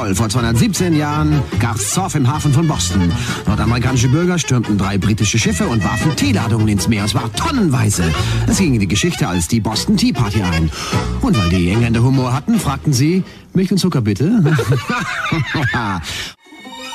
jawohl, vor 217 Jahren gab's Zoff im Hafen von Boston. Nordamerikanische Bürger stürmten 3 britische Schiffe und warfen Teeladungen ins Meer. Es war tonnenweise. Es ging in die Geschichte als die Boston Tea Party ein. Und weil die Engländer Humor hatten, fragten sie, Milch und Zucker bitte?